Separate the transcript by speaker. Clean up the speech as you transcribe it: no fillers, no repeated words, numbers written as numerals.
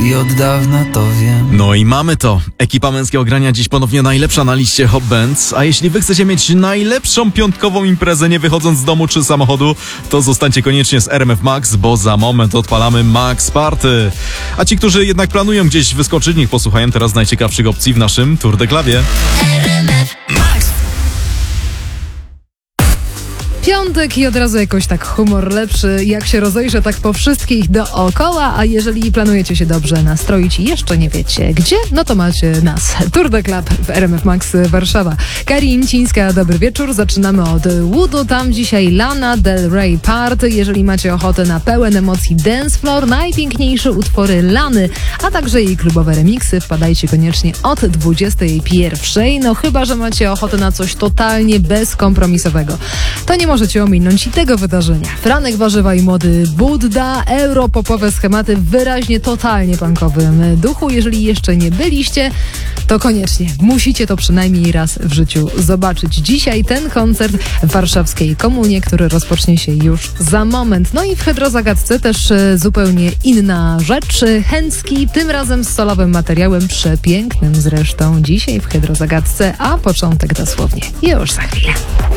Speaker 1: i od dawna to wiem.
Speaker 2: No i mamy to. Ekipa męskiego grania dziś ponownie najlepsza na liście Hot Bands. A jeśli wy chcecie mieć najlepszą piątkową imprezę, nie wychodząc z domu czy samochodu, to zostańcie koniecznie z RMF Max, bo za moment odpalamy Max Party. A ci, którzy jednak planują gdzieś wyskoczyć, niech posłuchają teraz najciekawszych opcji w naszym Tour de Clubie.
Speaker 3: Piątek i od razu jakoś tak humor lepszy, jak się rozejrzę tak po wszystkich dookoła, a jeżeli planujecie się dobrze nastroić i jeszcze nie wiecie gdzie, no to macie nas. Tour de Club w RMF Max Warszawa. Karin Cińska, dobry wieczór. Zaczynamy od Woodu, tam dzisiaj Lana Del Rey Party. Jeżeli macie ochotę na pełen emocji dance floor, najpiękniejsze utwory Lany, a także jej klubowe remiksy, wpadajcie koniecznie od 21. No chyba, że macie ochotę na coś totalnie bezkompromisowego. To nie możecie ominąć i tego wydarzenia. Franek Warzywa i młody Budda, europopowe schematy w wyraźnie totalnie punkowym duchu. Jeżeli jeszcze nie byliście, to koniecznie musicie to przynajmniej raz w życiu zobaczyć. Dzisiaj ten koncert w warszawskiej Komunie, który rozpocznie się już za moment. No i w Hydrozagadce też zupełnie inna rzecz. Chęcki, tym razem z solowym materiałem, przepięknym zresztą. Dzisiaj w Hydrozagadce, a początek dosłownie już za chwilę.